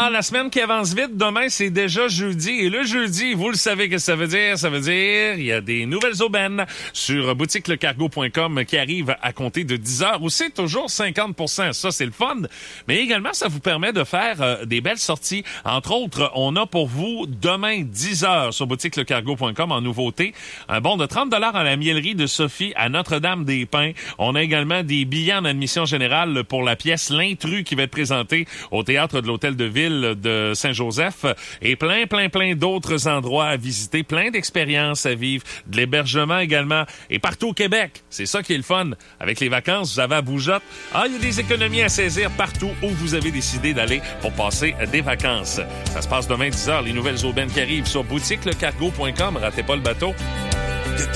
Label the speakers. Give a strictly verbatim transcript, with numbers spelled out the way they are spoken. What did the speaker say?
Speaker 1: Alors, la semaine qui avance vite, demain, c'est déjà jeudi. Et le jeudi, vous le savez que ça veut dire. Ça veut dire il y a des nouvelles aubaines sur boutique le cargo point com qui arrivent à compter de dix heures. Où c'est toujours cinquante pour cent. Ça, c'est le fun. Mais également, ça vous permet de faire euh, des belles sorties. Entre autres, on a pour vous demain dix heures sur boutique le cargo point com en nouveauté. Un bon de trente dollars à la miellerie de Sophie à Notre-Dame-des-Pins. On a également des billets en admission générale pour la pièce L'Intrus qui va être présentée au théâtre de l'Hôtel de Ville de Saint-Joseph et plein, plein, plein d'autres endroits à visiter, plein d'expériences à vivre, de l'hébergement également et partout au Québec. C'est ça qui est le fun. Avec les vacances, vous avez à Boujotte. Ah, il y a des économies à saisir partout où vous avez décidé d'aller pour passer des vacances. Ça se passe demain dix heures, les nouvelles aubaines qui arrivent sur boutique le cargo point com. Ratez pas le bateau.